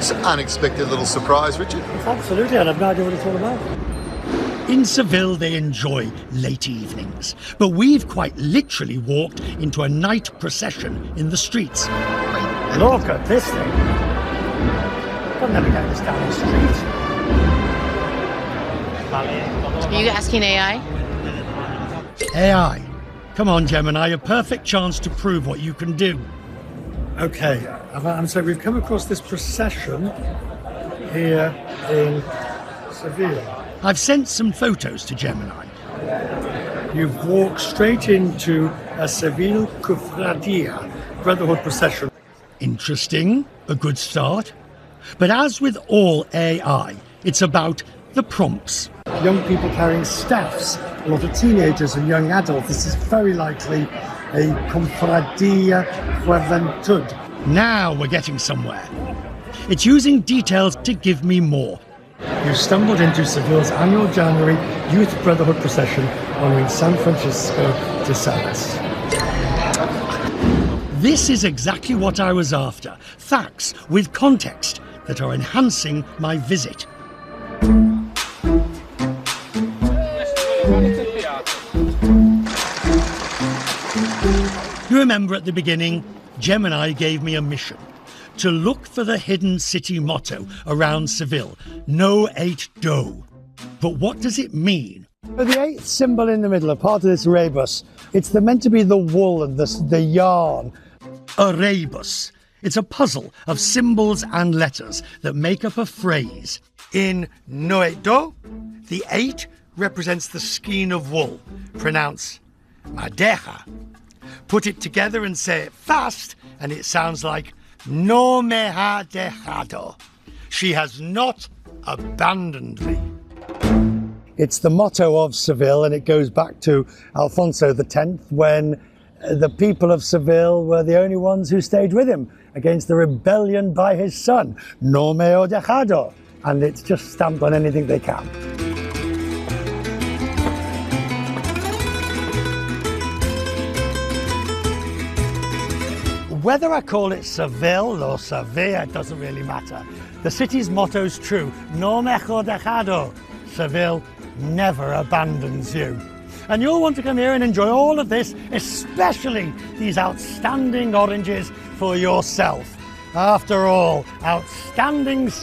It's an unexpected little surprise, Richard. Absolutely, and I've no idea what it's all about. In Seville, they enjoy late evenings, but we've quite literally walked into a night procession in the streets. Look at this thing. I'll never get this down the street. Are you asking AI? AI. Come on, Gemini, a perfect chance to prove what you can do. Okay, so we've come across this procession here in Seville. I've sent some photos to Gemini. You've walked straight into a Seville Cofradia Brotherhood procession. Interesting, a good start. But as with all AI, it's about the prompts. Young people carrying staffs, a lot of teenagers and young adults. This is very likely a Confradia Juventud. Now we're getting somewhere. It's using details to give me more. You stumbled into Seville's annual January Youth Brotherhood procession honouring San Francisco de Sales. This is exactly what I was after. Facts with context that are enhancing my visit. You remember at the beginning, Gemini gave me a mission to look for the hidden city motto around Seville, No 8 Do. But what does it mean? The eighth symbol in the middle, a part of this rebus, it's meant to be the wool and the yarn. A rebus. It's a puzzle of symbols and letters that make up a phrase. In No 8 Do, the 8 represents the skein of wool. Pronounce madeja. Put it together and say it fast, and it sounds like No me ha dejado. She has not abandoned me. It's the motto of Seville, and it goes back to Alfonso X when the people of Seville were the only ones who stayed with him against the rebellion by his son, No me ho dejado. And it's just stamped on anything they can. Whether I call it Seville or Sevilla, it doesn't really matter. The city's motto's true. No me ho dejado. Seville never abandons you. And you'll want to come here and enjoy all of this, especially these outstanding oranges for yourself. After all, outstanding